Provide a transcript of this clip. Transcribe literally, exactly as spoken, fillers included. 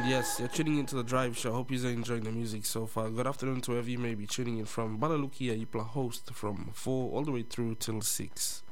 Yes, you're tuning into the Drive Show. Hope you're enjoying the music so far. Good afternoon to whoever you may be tuning in from. Balaluki Ayipla host from four all the way through till six.